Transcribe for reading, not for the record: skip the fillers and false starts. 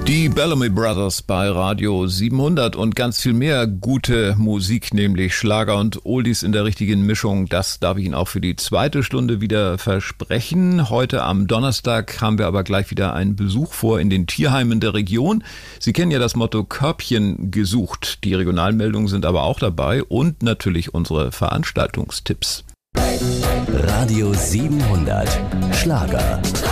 Die Bellamy Brothers bei Radio 700 und ganz viel mehr gute Musik, nämlich Schlager und Oldies in der richtigen Mischung. Das darf ich Ihnen auch für die zweite Stunde wieder versprechen. Heute am Donnerstag haben wir aber gleich wieder einen Besuch vor in den Tierheimen der Region. Sie kennen ja das Motto Körbchen gesucht. Die Regionalmeldungen sind aber auch dabei und natürlich unsere Veranstaltungstipps. Radio 700 Schlager.